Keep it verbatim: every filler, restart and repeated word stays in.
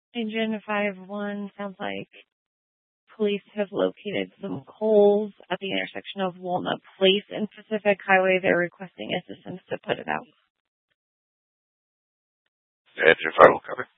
Engine five one sounds like police have located some coals at the intersection of Walnut Place and Pacific Highway. They're requesting assistance to put it out. Engine five will cover.